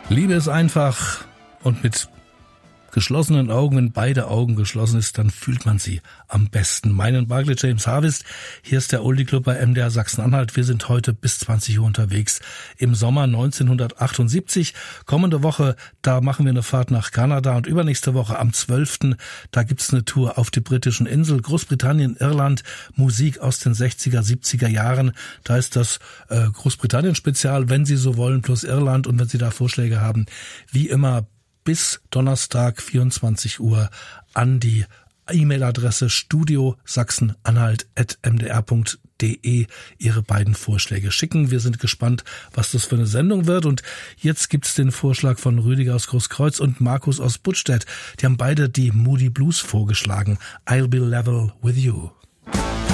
Liebe ist einfach und mit geschlossenen Augen, wenn beide Augen geschlossen ist, dann fühlt man sie am besten. Meinen Barclay James Harvest, hier ist der Oldie Club bei MDR Sachsen-Anhalt. Wir sind heute bis 20 Uhr unterwegs im Sommer 1978. Kommende Woche, da machen wir eine Fahrt nach Kanada und übernächste Woche am 12. Da gibt's eine Tour auf die britischen Inseln, Großbritannien, Irland, Musik aus den 60er, 70er Jahren. Da ist das Großbritannien-Spezial, wenn Sie so wollen, plus Irland. Und wenn Sie da Vorschläge haben, wie immer bis Donnerstag 24 Uhr an die E-Mail-Adresse studiosachsenanhalt@mdr.de Ihre beiden Vorschläge schicken. Wir sind gespannt, was das für eine Sendung wird. Und jetzt gibt's den Vorschlag von Rüdiger aus Großkreuz und Markus aus Buttstedt. Die haben beide die Moody Blues vorgeschlagen. I'll be level with you.